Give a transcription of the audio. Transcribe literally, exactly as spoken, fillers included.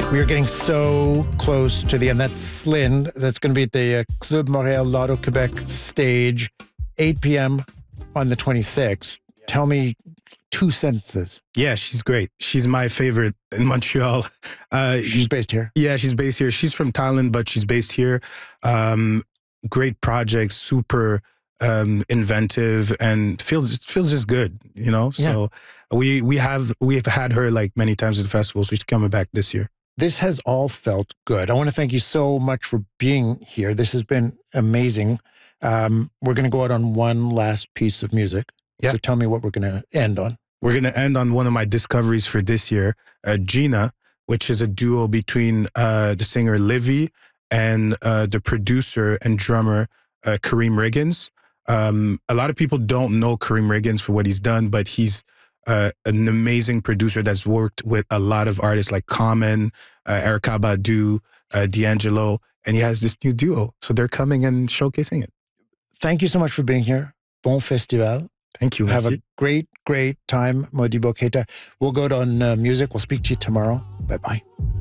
We are getting so close to the end. That's Slyn. That's going to be at the uh, Club Montréal Lotto Quebec stage, eight p.m. on the twenty-sixth. Tell me two sentences. Yeah, she's great. She's my favorite in Montreal. Uh, she's based here? Yeah, she's based here. She's from Thailand, but she's based here. Um, great projects, super um, inventive, and feels feels just good, you know? Yeah. So we we have we've had her like many times at the festival, so she's coming back this year. This has all felt good. I want to thank you so much for being here. This has been amazing. Um, we're going to go out on one last piece of music. Yeah. So tell me what we're going to end on. We're going to end on one of my discoveries for this year, uh, Gina, which is a duo between uh, the singer Livy and uh, the producer and drummer uh, Kareem Riggins. Um, a lot of people don't know Kareem Riggins for what he's done, but he's uh, an amazing producer that's worked with a lot of artists like Common, uh, Erykah Badu, uh, D'Angelo, and he has this new duo. So they're coming and showcasing it. Thank you so much for being here. Bon festival. Thank you. Have Merci. a great, great time, Modibo Keita. We'll go on uh, music. We'll speak to you tomorrow. Bye-bye.